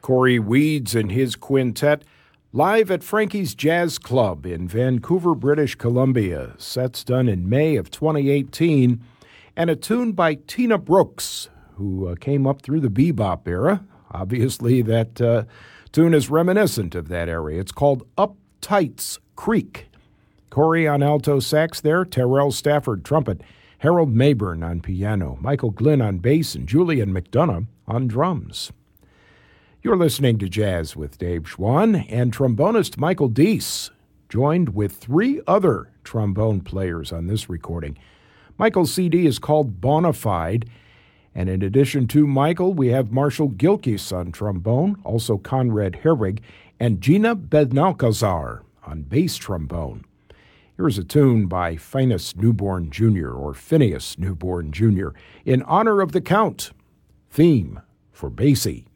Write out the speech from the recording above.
Corey Weeds and his quintet live at Frankie's Jazz Club in Vancouver, British Columbia. Sets done in May of 2018, and a tune by Tina Brooks, who came up through the bebop era. Obviously, that tune is reminiscent of that area. It's called Uptight's Creek. Corey on alto sax there, Terrell Stafford trumpet, Harold Mayburn on piano, Michael Glynn on bass, and Julian McDonough on drums. You're listening to Jazz with Dave Schwann and trombonist Michael Deese, joined with three other trombone players on this recording. Michael's CD is called Bonafide, and in addition to Michael, we have Marshall Gilkis on trombone, also Conrad Herwig, and Gina Benalcazar on bass trombone. Here's a tune by Phineas Newborn Jr., or Phineas Newborn Jr., in honor of the Count. Theme for Basie.